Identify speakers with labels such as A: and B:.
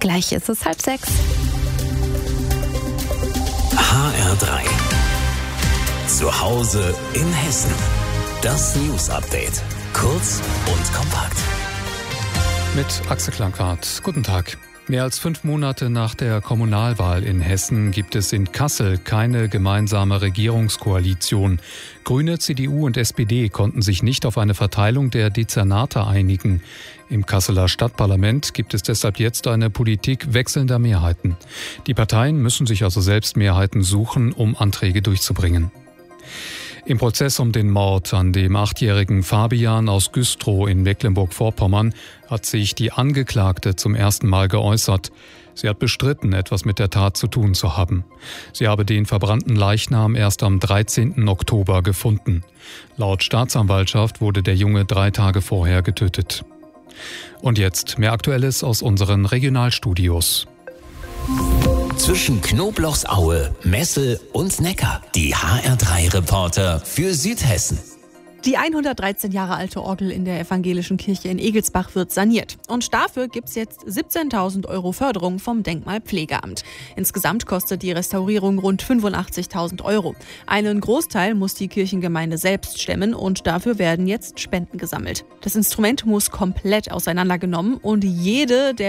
A: Gleich ist es 5:30.
B: HR3. Zu Hause in Hessen. Das News-Update. Kurz und kompakt.
C: Mit Axel Klangwart. Guten Tag. Mehr als 5 Monate nach der Kommunalwahl in Hessen gibt es in Kassel keine gemeinsame Regierungskoalition. Grüne, CDU und SPD konnten sich nicht auf eine Verteilung der Dezernate einigen. Im Kasseler Stadtparlament gibt es deshalb jetzt eine Politik wechselnder Mehrheiten. Die Parteien müssen sich also selbst Mehrheiten suchen, um Anträge durchzubringen. Im Prozess um den Mord an dem 8-jährigen Fabian aus Güstrow in Mecklenburg-Vorpommern hat sich die Angeklagte zum ersten Mal geäußert. Sie hat bestritten, etwas mit der Tat zu tun zu haben. Sie habe den verbrannten Leichnam erst am 13. Oktober gefunden. Laut Staatsanwaltschaft wurde der Junge 3 Tage vorher getötet. Und jetzt mehr Aktuelles aus unseren Regionalstudios.
B: Zwischen Knoblauchsaue, Messel und Neckar. Die HR3-Reporter für Südhessen.
D: Die 113 Jahre alte Orgel in der evangelischen Kirche in Egelsbach wird saniert. Und dafür gibt's jetzt 17.000 € Förderung vom Denkmalpflegeamt. Insgesamt kostet die Restaurierung rund 85.000 €. Einen Großteil muss die Kirchengemeinde selbst stemmen und dafür werden jetzt Spenden gesammelt. Das Instrument muss komplett auseinandergenommen und jede der